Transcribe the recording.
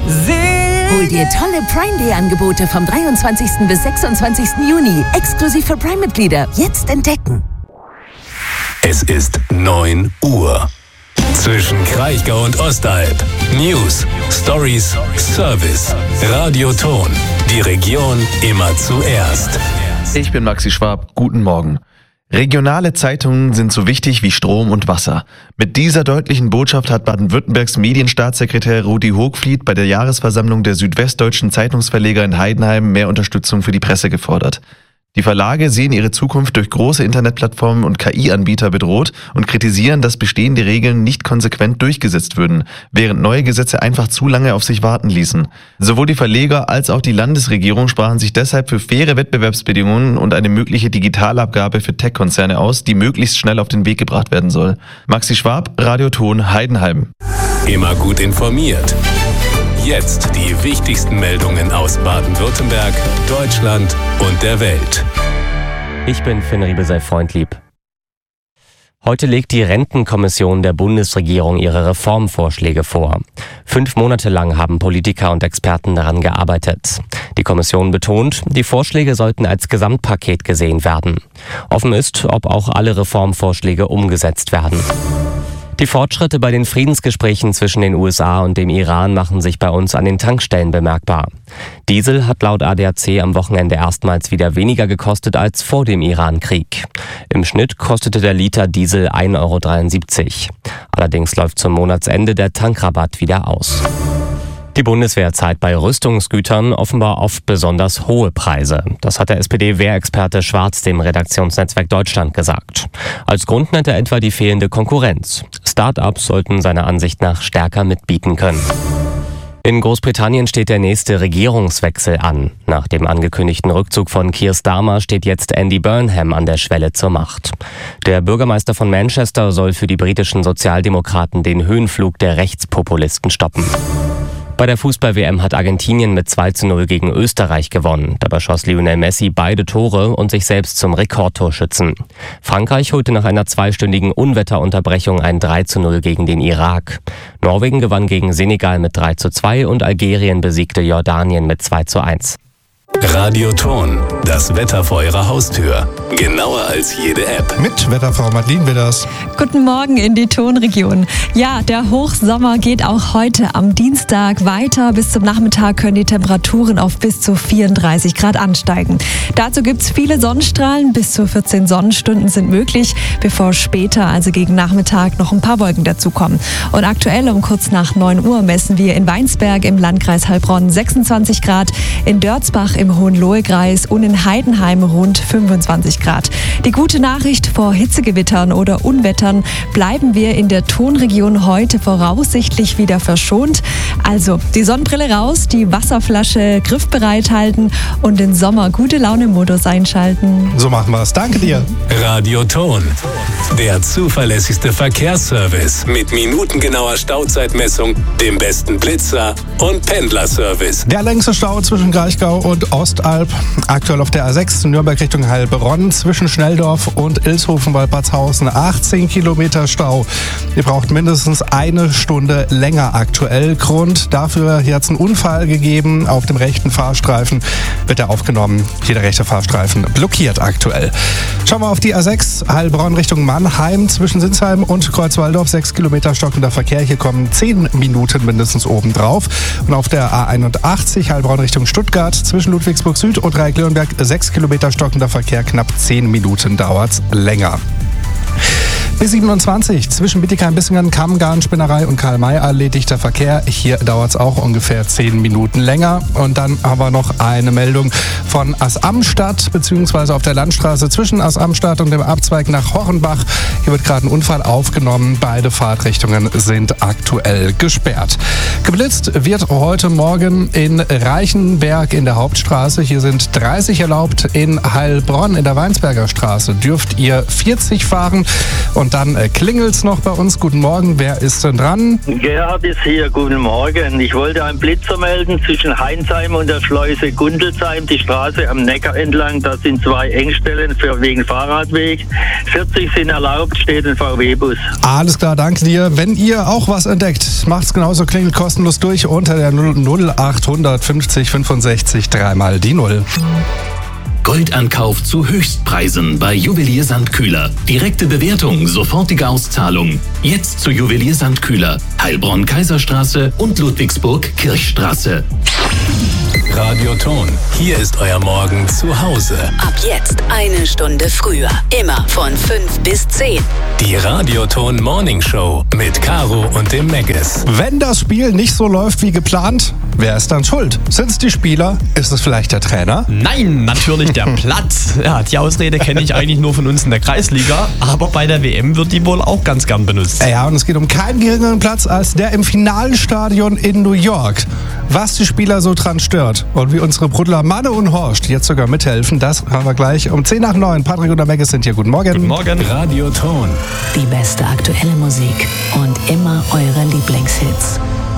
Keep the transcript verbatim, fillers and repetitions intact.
Hol dir tolle Prime Day Angebote vom dreiundzwanzigsten bis sechsundzwanzigsten Juni. Exklusiv für Prime-Mitglieder. Jetzt entdecken. Es ist neun Uhr. Zwischen Kraichgau und Ostalb. News, Stories, Service. Radioton. Die Region immer zuerst. Ich bin Maxi Schwab. Guten Morgen. Regionale Zeitungen sind so wichtig wie Strom und Wasser. Mit dieser deutlichen Botschaft hat Baden-Württembergs Medienstaatssekretär Rudi Hochfliet bei der Jahresversammlung der südwestdeutschen Zeitungsverleger in Heidenheim mehr Unterstützung für die Presse gefordert. Die Verlage sehen ihre Zukunft durch große Internetplattformen und K I-Anbieter bedroht und kritisieren, dass bestehende Regeln nicht konsequent durchgesetzt würden, während neue Gesetze einfach zu lange auf sich warten ließen. Sowohl die Verleger als auch die Landesregierung sprachen sich deshalb für faire Wettbewerbsbedingungen und eine mögliche Digitalabgabe für Tech-Konzerne aus, die möglichst schnell auf den Weg gebracht werden soll. Maxi Schwab, Radioton Heidenheim. Immer gut informiert. Jetzt die wichtigsten Meldungen aus Baden-Württemberg, Deutschland und der Welt. Ich bin Finn Riebesell-Freundlieb. Heute legt die Rentenkommission der Bundesregierung ihre Reformvorschläge vor. Fünf Monate lang haben Politiker und Experten daran gearbeitet. Die Kommission betont, die Vorschläge sollten als Gesamtpaket gesehen werden. Offen ist, ob auch alle Reformvorschläge umgesetzt werden. Die Fortschritte bei den Friedensgesprächen zwischen den U S A und dem Iran machen sich bei uns an den Tankstellen bemerkbar. Diesel hat laut A D A C am Wochenende erstmals wieder weniger gekostet als vor dem Iran-Krieg. Im Schnitt kostete der Liter Diesel ein Euro dreiundsiebzig. Allerdings läuft zum Monatsende der Tankrabatt wieder aus. Die Bundeswehr zahlt bei Rüstungsgütern offenbar oft besonders hohe Preise. Das hat der S P D-Wehrexperte Schwarz dem Redaktionsnetzwerk Deutschland gesagt. Als Grund nennt er etwa die fehlende Konkurrenz. Start-ups sollten seiner Ansicht nach stärker mitbieten können. In Großbritannien steht der nächste Regierungswechsel an. Nach dem angekündigten Rückzug von Keir Starmer steht jetzt Andy Burnham an der Schwelle zur Macht. Der Bürgermeister von Manchester soll für die britischen Sozialdemokraten den Höhenflug der Rechtspopulisten stoppen. Bei der Fußball-W M hat Argentinien mit zwei zu null gegen Österreich gewonnen. Dabei schoss Lionel Messi beide Tore und sich selbst zum Rekordtorschützen. Frankreich holte nach einer zweistündigen Unwetterunterbrechung ein drei zu null gegen den Irak. Norwegen gewann gegen Senegal mit drei zu zwei und Algerien besiegte Jordanien mit zwei zu eins. Radioton, das Wetter vor Ihrer Haustür. Genauer als jede App. Mit Wetterfrau Madeline Widders. Guten Morgen in die Tonregion. Ja, der Hochsommer geht auch heute am Dienstag weiter. Bis zum Nachmittag können die Temperaturen auf bis zu vierunddreißig Grad ansteigen. Dazu gibt es viele Sonnenstrahlen. Bis zu vierzehn Sonnenstunden sind möglich, bevor später, also gegen Nachmittag, noch ein paar Wolken dazukommen. Und aktuell um kurz nach neun Uhr messen wir in Weinsberg im Landkreis Heilbronn sechsundzwanzig Grad, in Dörzbach im Hohenlohe-Kreis und in Heidenheim rund fünfundzwanzig Grad. Die gute Nachricht: vor Hitzegewittern oder Unwettern bleiben wir in der Tonregion heute voraussichtlich wieder verschont. Also die Sonnenbrille raus, die Wasserflasche griffbereit halten und den Sommer-Gute-Laune-Modus einschalten. So machen wir es. Danke dir. Radioton, der zuverlässigste Verkehrsservice mit minutengenauer Stauzeitmessung, dem besten Blitzer und Pendlerservice. Der längste Stau zwischen Kraichgau und Ostalb. Aktuell auf der A sechs Nürnberg Richtung Heilbronn zwischen Schnelldorf und Ilshofen-Walpertshausen achtzehn Kilometer Stau. Ihr braucht mindestens eine Stunde länger aktuell. Grund dafür: hier hat es einen Unfall gegeben. Auf dem rechten Fahrstreifen wird er aufgenommen. Hier der rechte Fahrstreifen blockiert aktuell. Schauen wir auf die A sechs Heilbronn Richtung Mannheim zwischen Sinsheim und Kreuzwaldorf. sechs Kilometer stockender Verkehr. Hier kommen zehn Minuten mindestens oben drauf. Und auf der A einundachtzig Heilbronn Richtung Stuttgart zwischen Ludwigsburg Süd und Reikleonberg sechs Kilometer stockender Verkehr. Knapp zehn Minuten dauert's länger. B siebenundzwanzig zwischen Bietigheim-Bissingen, Kammgarn, Spinnerei und Karl-May-Allee dichter Verkehr. Hier dauert es auch ungefähr zehn Minuten länger. Und dann haben wir noch eine Meldung von Assamstadt, beziehungsweise auf der Landstraße zwischen Assamstadt und dem Abzweig nach Hornbach. Hier wird gerade ein Unfall aufgenommen. Beide Fahrtrichtungen sind aktuell gesperrt. Geblitzt wird heute Morgen in Reichenberg in der Hauptstraße. Hier sind dreißig erlaubt. In Heilbronn in der Weinsberger Straße dürft ihr vierzig fahren. Und und dann äh, klingelt's noch bei uns. Guten Morgen, wer ist denn dran? Gerhard ist hier, guten Morgen. Ich wollte einen Blitzer melden zwischen Heinsheim und der Schleuse Gundelsheim, die Straße am Neckar entlang. Da sind zwei Engstellen für wegen Fahrradweg. vierzig sind erlaubt, steht ein V W-Bus. Alles klar, danke dir. Wenn ihr auch was entdeckt, macht's genauso, klingelt kostenlos durch unter der null acht fünfzig fünfundsechzig dreimal die Null. Goldankauf zu Höchstpreisen bei Juwelier Sandkühler. Direkte Bewertung, sofortige Auszahlung. Jetzt zu Juwelier Sandkühler. Heilbronn Kaiserstraße und Ludwigsburg Kirchstraße. Radioton. Hier ist euer Morgen zu Hause. Ab jetzt eine Stunde früher. Immer von fünf bis zehn. Die Radioton Morning Show mit Caro und dem Meggis. Wenn das Spiel nicht so läuft wie geplant, wer ist dann schuld? Sind es die Spieler? Ist es vielleicht der Trainer? Nein, natürlich der Platz. Ja, die Ausrede kenne ich eigentlich nur von uns in der Kreisliga, aber bei der W M wird die wohl auch ganz gern benutzt. Ja, und es geht um keinen geringeren Platz als der im Finalstadion in New York. Was die Spieler so dran stört und wie unsere Brüder Manne und Horst jetzt sogar mithelfen, das hören wir gleich um zehn nach neun. Patrick und der Meggis sind hier. Guten Morgen. Guten Morgen. Radioton. Die beste aktuelle Musik und immer eure Lieblingshits.